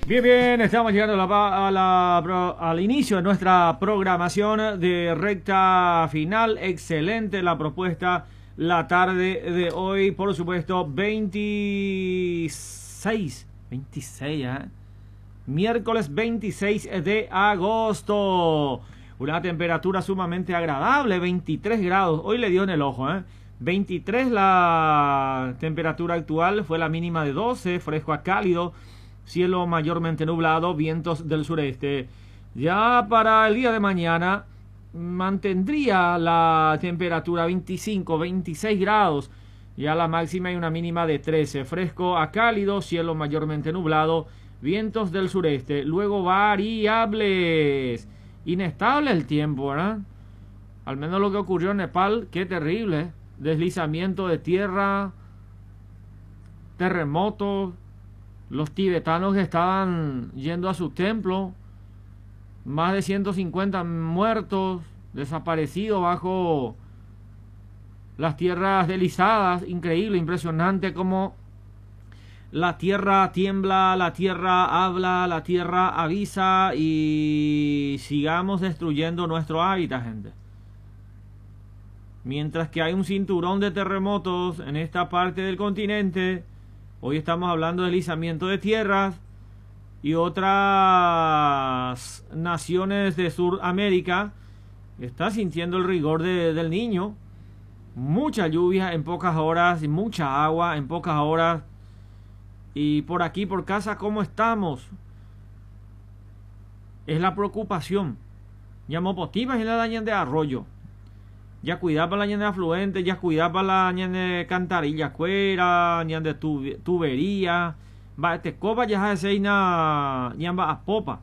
Bien, bien, estamos llegando al inicio de nuestra programación de recta final. Excelente la propuesta la tarde de hoy, por supuesto, 26, miércoles 26 de agosto. Una temperatura sumamente agradable, 23 grados. Hoy le dio en el ojo, 23 la temperatura actual, fue la mínima de 12, fresco a cálido. Cielo mayormente nublado, vientos del sureste. Ya para el día de mañana mantendría la temperatura 25, 26 grados. Ya la máxima y una mínima de 13. Fresco a cálido, cielo mayormente nublado, vientos del sureste. Luego variables. Inestable el tiempo, ¿verdad? Al menos lo que ocurrió en Nepal, qué terrible. Deslizamiento de tierra, terremotos. Los tibetanos que estaban yendo a su templo, más de 150 muertos, desaparecidos bajo las tierras deslizadas. Increíble, impresionante como la tierra tiembla, la tierra habla, la tierra avisa y sigamos destruyendo nuestro hábitat, gente. Mientras que hay un cinturón de terremotos en esta parte del continente. Hoy estamos hablando de deslizamiento de tierras y otras naciones de Sudamérica están sintiendo el rigor del niño. Mucha lluvia en pocas horas y mucha agua en pocas horas. Y por aquí, por casa, ¿cómo estamos? Es la preocupación. Llamó positivas y la dañan de arroyo. Ya cuidar para la ñan de afluente, ya cuidar para la ñan de cantarilla cuera, ñan de tubería. Va, este copa ya se seina ñan va a popa.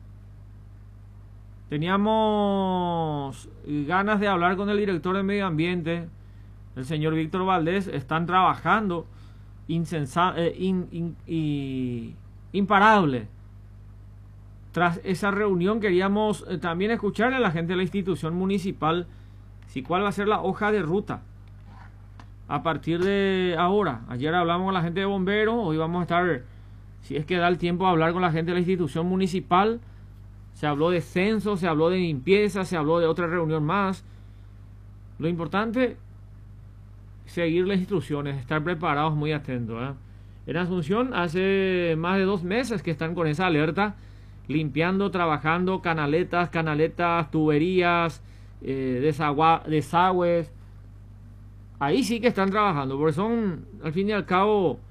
Teníamos ganas de hablar con el director de medio ambiente, el señor Víctor Valdés. Están trabajando imparable. Tras esa reunión queríamos también escucharle a la gente de la institución municipal si cuál va a ser la hoja de ruta a partir de ahora. Ayer hablamos con la gente de bomberos, hoy vamos a estar, si es que da el tiempo, a hablar con la gente de la institución municipal. Se habló de censo, se habló de limpieza, se habló de otra reunión más. Lo importante, seguir las instrucciones, estar preparados, muy atentos. En Asunción hace más de 2 meses que están con esa alerta, limpiando, trabajando, canaletas, tuberías, desagües. Ahí sí que están trabajando, porque son, al fin y al cabo,